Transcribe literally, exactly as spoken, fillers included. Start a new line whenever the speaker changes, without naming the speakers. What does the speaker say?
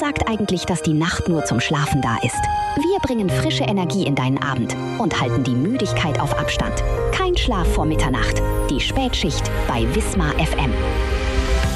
sagt eigentlich, dass die Nacht nur zum Schlafen da ist? Wir bringen frische Energie in deinen Abend und halten die Müdigkeit auf Abstand. Kein Schlaf vor Mitternacht. Die Spätschicht bei Wismar F M.